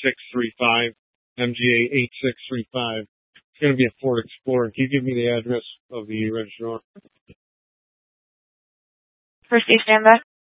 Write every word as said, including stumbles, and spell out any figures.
six three five, M G A eight six three five. It's going to be a Ford Explorer. Can you give me the address of the registrant? First, please stand by.